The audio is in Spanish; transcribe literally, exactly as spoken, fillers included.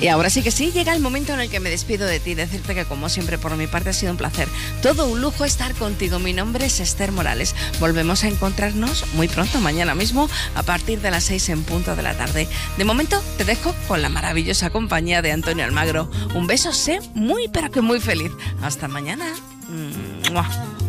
Y ahora sí que sí, llega el momento en el que me despido de ti, decirte que como siempre por mi parte ha sido un placer, todo un lujo estar contigo. Mi nombre es Esther Morales. Volvemos a encontrarnos muy pronto, mañana mismo, a partir de las seis en punto de la tarde. De momento te dejo con la maravillosa compañía de Antonio Almagro. Un beso, sé muy pero que muy feliz. Hasta mañana. ¡Mua!